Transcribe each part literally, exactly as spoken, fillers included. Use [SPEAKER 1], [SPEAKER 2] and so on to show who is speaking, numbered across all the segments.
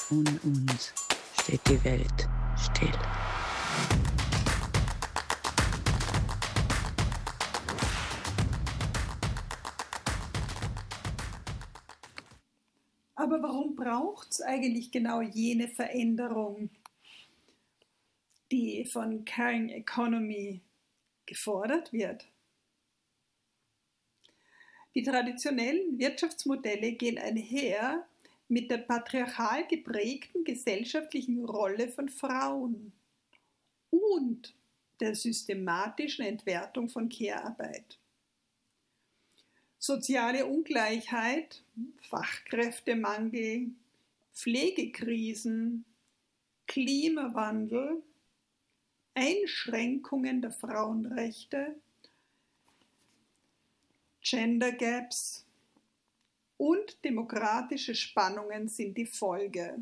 [SPEAKER 1] Um uns steht die Welt still.
[SPEAKER 2] Aber warum braucht es eigentlich genau jene Veränderung, die von Caring Economy gefordert wird? Die traditionellen Wirtschaftsmodelle gehen einher mit der patriarchal geprägten gesellschaftlichen Rolle von Frauen und der systematischen Entwertung von Care-Arbeit. Soziale Ungleichheit, Fachkräftemangel, Pflegekrisen, Klimawandel, Einschränkungen der Frauenrechte, Gender Gaps und demokratische Spannungen sind die Folge.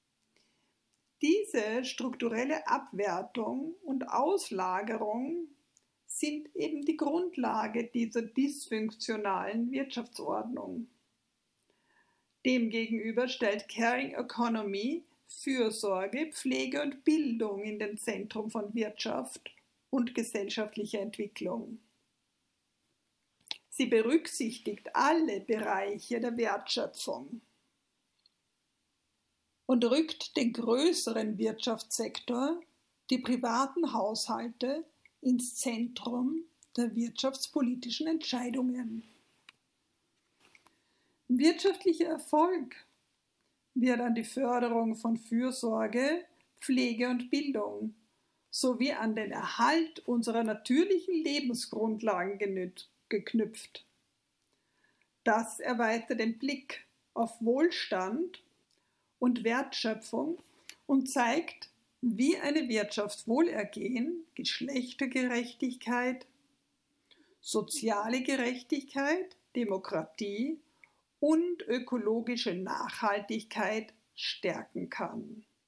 [SPEAKER 2] Diese strukturelle Abwertung und Auslagerung sind eben die Grundlage dieser dysfunktionalen Wirtschaftsordnung. Demgegenüber stellt Caring Economy Fürsorge, Pflege und Bildung in den Zentrum von Wirtschaft und gesellschaftlicher Entwicklung. Sie berücksichtigt alle Bereiche der Wertschöpfung und rückt den größeren Wirtschaftssektor, die privaten Haushalte, ins Zentrum der wirtschaftspolitischen Entscheidungen. Wirtschaftlicher Erfolg wird an die Förderung von Fürsorge, Pflege und Bildung sowie an den Erhalt unserer natürlichen Lebensgrundlagen genützt. geknüpft. Das erweitert den Blick auf Wohlstand und Wertschöpfung und zeigt, wie eine Wirtschaftswohlergehen, Geschlechtergerechtigkeit, soziale Gerechtigkeit, Demokratie und ökologische Nachhaltigkeit stärken kann.